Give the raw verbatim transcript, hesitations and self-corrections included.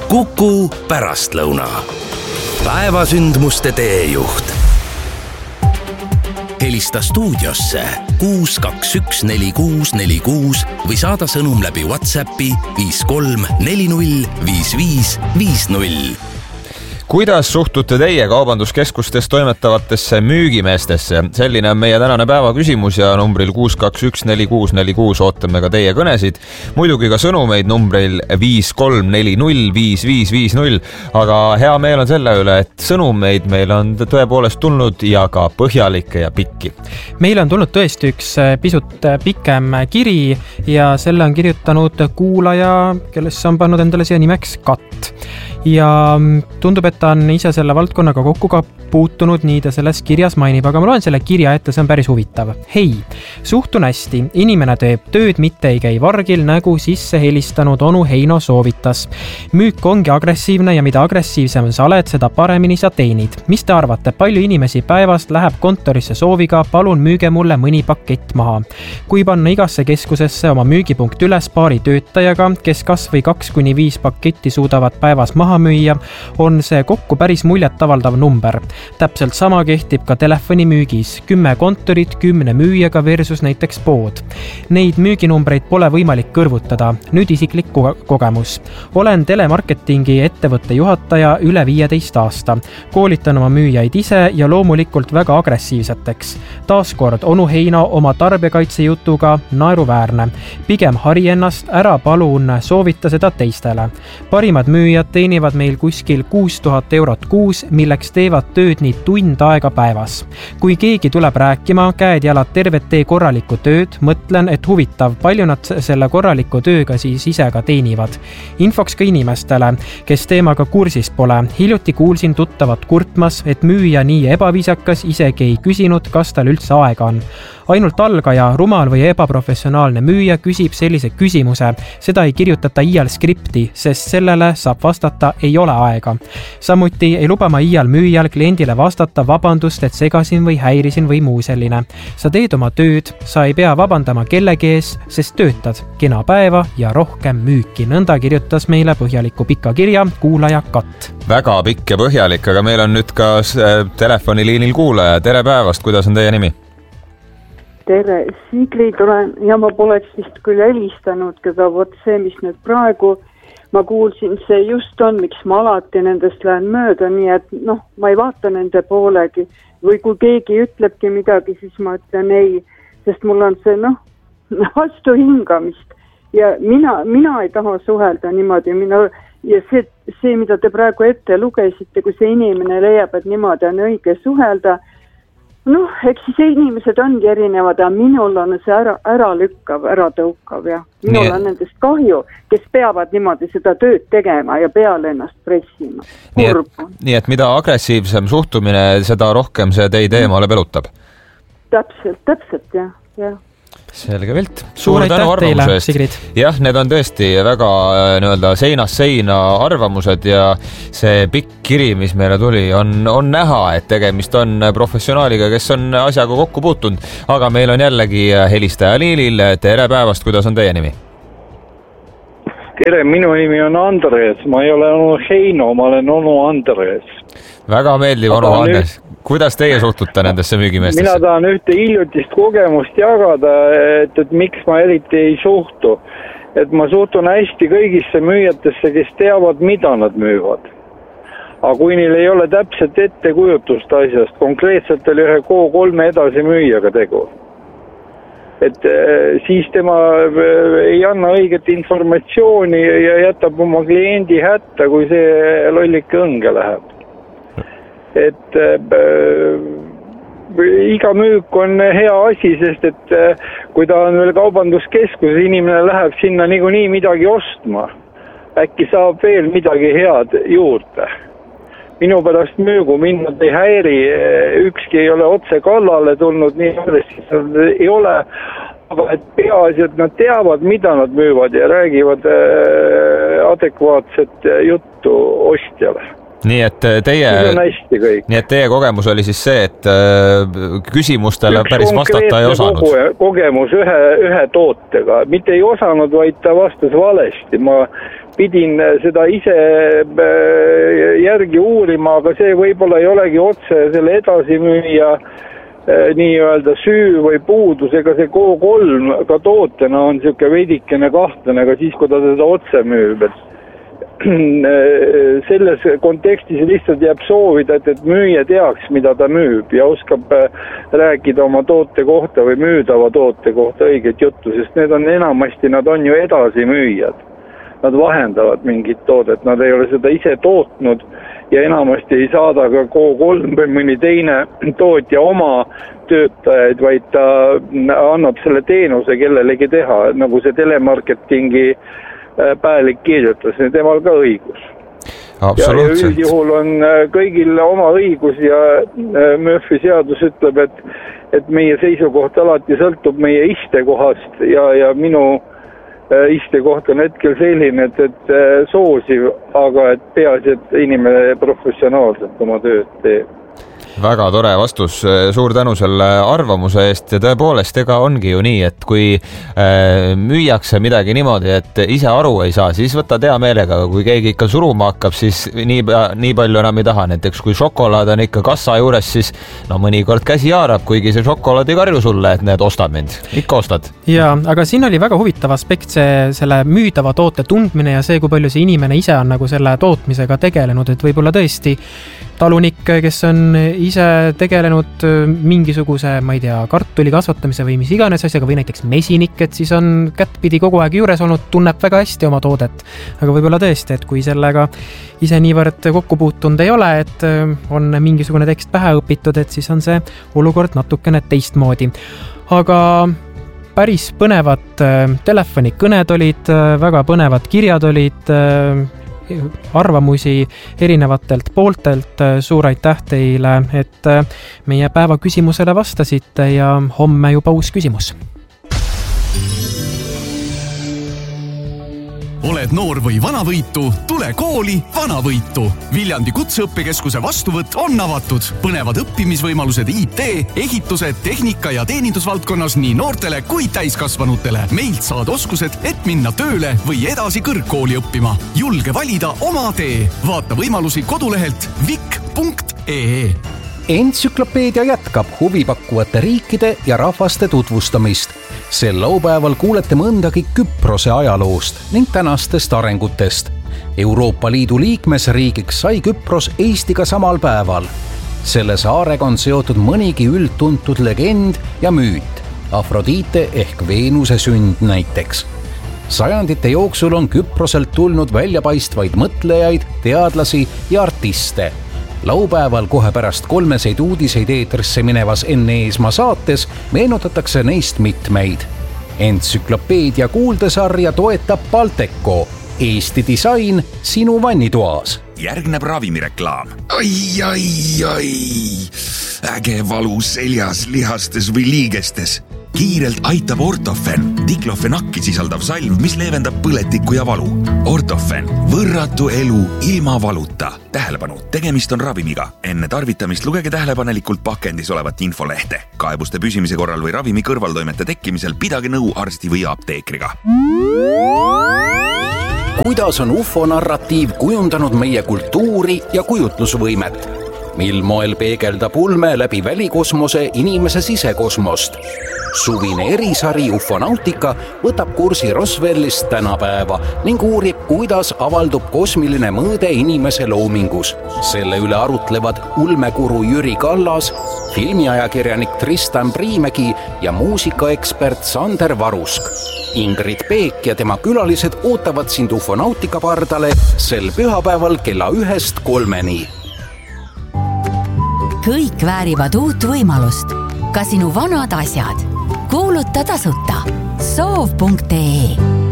Kuku pärastlõuna. Päevasündmuste teejuht. Helista stuudiosse kuus kaks üks neli kuus neli kuus või saada sõnum läbi WhatsAppi viis kolm neli null viis viis viis null. Kuidas suhtute teie kaubanduskeskustes toimetavatesse müügimeestesse? Selline on meie tänane päeva küsimus ja numbril kuus kaks üks neli kuus neli kuus ootame ka teie kõnesid. Muidugi ka sõnumeid numbril viis kolm neli null viis viis viis null. Aga hea meel on selle üle, et sõnumeid meil on tõepoolest tulnud ja ka põhjalikke ja pikki. Meil on tulnud tõesti üks pisut pikem kiri ja selle on kirjutanud kuulaja, kellesse on pannud endale siia nimeks Katt. Ja tundub, et ta on ise selle valdkonnaga kokku ka puutunud, nii ta selles kirjas mainib, aga ma loen selle kirja ette, see on päris huvitav. Hei, suhtun hästi, inimene teeb tööd, mitte ei käi vargil, nägu sisse helistanud onu Heino soovitas. Müük ongi agressiivne ja mida agressiivsem sa oled, seda paremini sa teenid. Mis te arvate, palju inimesi päevast läheb kontorisse sooviga, palun müüge mulle mõni pakett maha. Kui panna igasse keskusesse oma müügipunkt üles paari töötajaga, kes kas või kaks kuni viis paketti suudavad päevas maha müüa, on see kokku päris muljet avaldav number. Täpselt sama kehtib ka telefonimüügis. Kümme kontorit, kümne müüjaga versus näiteks pood. Neid müüginumbreid pole võimalik kõrvutada. Nüüd isiklik kogemus. Olen telemarketingi ettevõtte juhataja üle viieteist aasta. Koolitan oma müüjaid ise ja loomulikult väga agressiivseteks. Taaskord onu Heino oma tarbijakaitse jutuga naeruväärne. Pigem hari ennast, ära palun soovita seda teistele. Parimad müüjad teenivad meil kuskil kuus tuhat eurot kuus, milleks teevad tööd nii tund aega päevas. Kui keegi tuleb rääkima, käed jalad tervet tee korralikku tööd, mõtlen, et huvitav, palju nad selle korraliku tööga siis ise ka teenivad. Infoks ka inimestele, kes teemaga kursis pole. Hiljuti kuulsin tuttavat kurtmas, et müüja nii ebaviisakas isegi ei küsinud, kas tal üldse aega on. Ainult algaja, rumal või ebaprofessionaalne müüja küsib sellise küsimuse. Seda ei kirjutata iial skripti, sest sellele saab vastata ei ole aega. Samuti ei luba ma iial müüjal kliendile vastata vabandust, et segasin või häirisin või muu selline. Sa teed oma tööd, sa ei pea vabandama kellegi ees, sest töötad. Kena päeva ja rohkem müüki. Nõnda kirjutas meile põhjaliku pika kirja kuulaja Katt. Väga pikk ja põhjalik, aga meil on nüüd ka telefoniliinil kuulaja. Tere päevast, kuidas on teie nimi? Tere, Sigrid olen ja ma poleks vist küll helistanud, aga vot see, mis nüüd praegu ma kuulsin, see just on, miks ma alati nendest lähen mööda, nii et noh, ma ei vaata nende poolegi või kui keegi ütlebki midagi, siis ma ütlen ei, sest mul on see noh, vastu hingamist ja mina, mina ei taha suhelda niimoodi, mina, ja see, see, mida te praegu ette lugesite, kui see inimene leiab, et niimoodi on õige suhelda, noh, eks siis inimesed ongi erinevad ja minul on see ära, ära lükkav, ära tõukav ja minul nii, on nendest kahju, kes peavad niimoodi seda tööd tegema ja peale ennast pressima. Nii et, nii et mida agressiivsem suhtumine, seda rohkem see teid eemale pelutab? Täpselt, täpselt, jah, jah. Selge pilt. Suur aitäh teile, Sigrid. Jah, need on tõesti väga nii-öelda seinast seina arvamused ja see pikk kiri, mis meile tuli, on, on näha, et tegemist on professionaaliga, kes on asjaga kokku puutunud. Aga meil on jällegi helistaja liinil. Tere päevast, kuidas on teie nimi? Tere, minu nimi on Andres. Ma ei ole onu Heino, ma olen onu Andres. Väga meeldiv, onu Andres. Kuidas teie suhtute nendesse müügimeestesse? Mina tahan ühte hiljutist kogemust jagada, et, et miks ma eriti ei suhtu. Et ma suhtun hästi kõigisse müüjatesse, kes teavad, mida nad müüvad. Aga kui neil ei ole täpselt ettekujutust asjast, konkreetselt oli ühe K kolm edasi müüjaga tegu. Et siis tema ei anna õiget informatsiooni ja jätab oma kliendi hätta, kui see lollike õnge läheb. Et äh, iga müük on hea asi, sest et äh, kui ta on veel kaubanduskeskus, inimene läheb sinna niikuinii midagi ostma. Äkki saab veel midagi head juurde. Minu pärast müügu minnad ei häiri, ükski ei ole otse kallale tulnud, nii agressiivselt ei ole, aga et peaasi, et nad teavad, mida nad müüvad ja räägivad äh, adekvaatset juttu ostjale. Nii et teie, nii et teie kogemus oli siis see, et küsimustele üks päris vastata ei osanud. Kogemus ühe, ühe tootega, mitte ei osanud, vaid ta vastas valesti. Ma pidin seda ise järgi uurima, aga see võib-olla ei olegi otse selle edasimüüja nii-öelda süü või puudus, ega see K kolm ka tootena on niisugune veidikene kahtlane, aga siis, kui ta seda otse müüb, et selles kontekstis lihtsalt jääb soovida, et, et müüja teaks, mida ta müüb ja oskab rääkida oma toote kohta või müüdava toote kohta õiget juttu, sest need on enamasti, nad on ju edasimüüjad. Nad vahendavad mingit toodet, nad ei ole seda ise tootnud ja enamasti ei saada ka K kolm või mõni teine tootja oma töötajaid, vaid ta annab selle teenuse kellelegi teha, nagu see telemarketingi Päälik kirjutas, nii temal ka õigus. Absoluutselt. Ja üldjuhul on kõigil oma õigus ja Murphy seadus ütleb, et, et meie seisukoht alati sõltub meie istekohast ja, ja minu istekoht on hetkel selline, et, et soosiv, aga et peaasi, et inimene professionaalselt oma tööd teeb. Väga tore vastus, suur tänu selle arvamuse eest ja tõepoolest, ega ongi ju nii, et kui äh, müüakse midagi niimoodi, et ise aru ei saa, siis võtad hea meelega, kui keegi ikka suruma hakkab, siis nii, nii palju enam ei taha, näiteks kui šokolaad on ikka kassa juures, siis no mõnikord käsi haarab, kuigi see šokolaad ei karju sulle, et need ostad mind, ikka ostad. Ja, aga siin oli väga huvitav aspekt see, selle müüdava toote tundmine ja see, kui palju see inimene ise on nagu selle tootmisega tegelenud, et võib-olla tõesti talunik, kes on ise tegelenud mingisuguse, ma ei tea, kartuli kasvatamise või mis iganes asjaga või näiteks mesinik, et siis on kättpidi kogu aeg juures olnud, tunneb väga hästi oma toodet. Aga võib-olla tõesti, et kui sellega ise niivõrd kokku puutunud ei ole, et on mingisugune tekst pähe õpitud, et siis on see olukord natukene teistmoodi. Aga päris põnevad telefonikõned olid, väga põnevad kirjad olid, arvamusi erinevatelt pooltelt. Suur aitäh teile, et meie päeva küsimusele vastasite ja homme juba uus küsimus. Oled noor või vanavõitu, tule kooli Vanavõitu. Viljandi kutseõppekeskuse vastuvõtt on avatud. Põnevad õppimisvõimalused I T, ehitused, tehnika ja teenindusvaldkonnas nii noortele kui täiskasvanutele. Meilt saad oskused, et minna tööle või edasi kõrgkooli õppima. Julge valida oma tee. Vaata võimalusi kodulehelt vik punkt ee. Entsüklopeedia jätkab huvipakkuvate riikide ja rahvaste tutvustamist. Sel laupäeval kuulete mõndagi Küprose ajaloost ning tänastest arengutest. Euroopa Liidu liikmesriigiks sai Küpros Eestiga samal päeval. Selle saarega on seotud mõnigi üldtuntud legend ja müüt. Afrodite ehk Veenuse sünd näiteks. Sajandite jooksul on Küproselt tulnud väljapaistvaid mõtlejaid, teadlasi ja artiste. Laupäeval kohe pärast kolmeseid uudiseid eetrisse minevas Enne Eesmaa saates meenutatakse neist mitmeid. Entsüklopeedia kuuldesarja toetab Balteco. Eesti disain sinu vannitoas. Järgneb ravimireklaam. Ai, ai, ai. Äge valu seljas, lihastes või liigestes. Kiirelt aitab Ortofen, diklofenakki sisaldav salv, mis leevendab põletikku ja valu. Ortofen, võrratu elu ilma valuta. Tähelepanu, tegemist on ravimiga. Enne tarvitamist lugege tähelepanelikult pakendis olevat infolehte. Kaebuste püsimise korral või ravimi kõrvaltoimete tekkimisel pidage nõu arsti või apteekriga. Kuidas on U F O-narratiiv kujundanud meie kultuuri ja kujutlusvõimet? Mil moel peegeldab ulme läbi välikosmose inimese sisekosmost? Suvine erisari Ufonautika võtab kursi Roswellist tänapäeva ning uurib, kuidas avaldub kosmiline mõõde inimese loomingus. Selle üle arutlevad ulmekuru Jüri Kallas, filmiajakirjanik Tristan Priimägi ja muusikaekspert Sander Varusk. Ingrid Peek ja tema külalised ootavad sind Ufonautika pardale sel pühapäeval kella ühest kolmeni. Kõik väärivad uut võimalust. Ka sinu vanad asjad. Kuuluta tasuta soov punkt ee.